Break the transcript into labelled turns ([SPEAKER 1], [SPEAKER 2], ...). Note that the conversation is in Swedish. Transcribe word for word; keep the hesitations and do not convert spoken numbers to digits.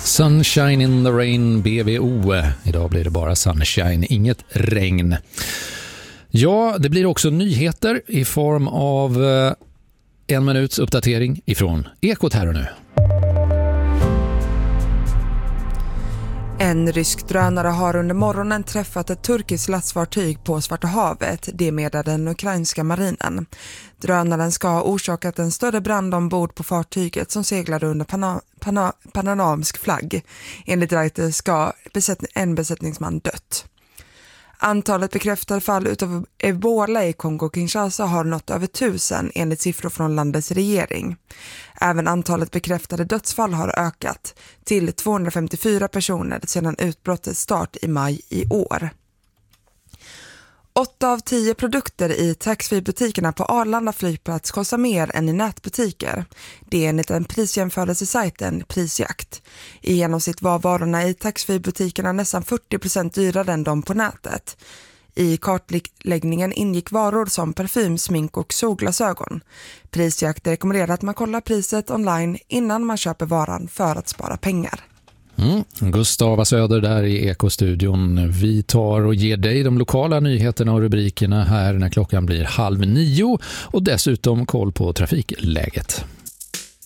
[SPEAKER 1] Sunshine in the rain, B V O. Idag blir det bara sunshine, inget regn. Ja, det blir också nyheter i form av en minuts uppdatering ifrån Ekot här och nu.
[SPEAKER 2] En rysk drönare har under morgonen träffat ett turkiskt lastfartyg på Svarta havet, det med den ukrainska marinen. Drönaren ska ha orsakat en större brand ombord på fartyget som seglade under pana, pana, panamerikansk flagg. Enligt Reuters ska besättning, en besättningsman dött. Antalet bekräftade fall utav Ebola i Kongo-Kinshasa har nått över tusen enligt siffror från landets regering. Även antalet bekräftade dödsfall har ökat till tvåhundrafemtiofyra personer sedan utbrottets start i maj i år. Åtta av tio produkter i taxfree-butikerna på Arlanda flygplats kostar mer än i nätbutiker. Det är enligt en prisjämförelsesajten Prisjakt. I genomsnitt var varorna i taxfree-butikerna nästan fyrtio procent dyrare än de på nätet. I kartläggningen ingick varor som parfym, smink och solglasögon. Prisjakt rekommenderar att man kollar priset online innan man köper varan för att spara pengar.
[SPEAKER 1] Mm. Gustav Söder där i Ekostudion. Vi tar och ger dig de lokala nyheterna och rubrikerna här när klockan blir halv nio och dessutom koll på trafikläget.